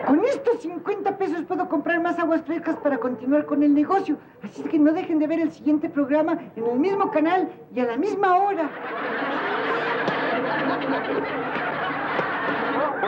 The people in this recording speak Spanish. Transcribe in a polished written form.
Con estos 50 pesos puedo comprar más aguas frescas para continuar con el negocio. Así que no dejen de ver el siguiente programa en el mismo canal y a la misma hora.